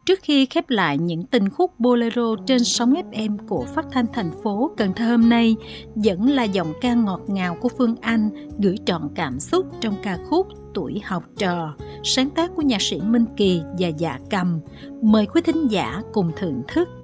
Trước khi khép lại những tình khúc bolero trên sóng FM của Phát thanh thành phố Cần Thơ hôm nay, vẫn là giọng ca ngọt ngào của Phương Anh gửi trọn cảm xúc trong ca khúc Tuổi học trò, sáng tác của nhạc sĩ Minh Kỳ và Dạ Cầm. Mời quý thính giả cùng thưởng thức.